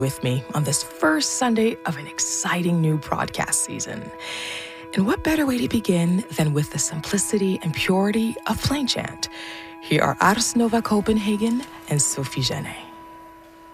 with me on this first Sunday of an exciting new podcast season. And what better way to begin than with the simplicity and purity of plain chant? Here are Ars Nova Copenhagen and Sophie Genet.